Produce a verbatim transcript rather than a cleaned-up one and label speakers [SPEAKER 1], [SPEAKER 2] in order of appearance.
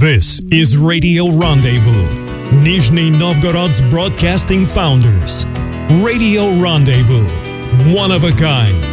[SPEAKER 1] This is Radio Rendezvous, Nizhny Novgorod's broadcasting founders. Radio Rendezvous, one of a kind.